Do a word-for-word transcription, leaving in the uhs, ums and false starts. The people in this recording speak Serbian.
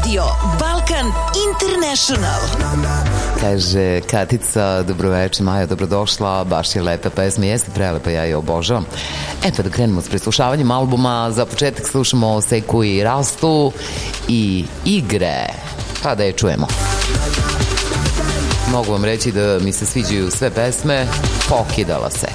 Radio Balkan International. Kaže Katica, dobroveče Maja, dobrodošla, baš je lepa pesma, jeste prelepa, ja je obožavam. E pa da krenemo s preslušavanjem albuma, za početak slušamo Seku i Rastu i Igre, pa da je čujemo. Mogu vam reći da mi se sviđaju sve pesme, pokidala se.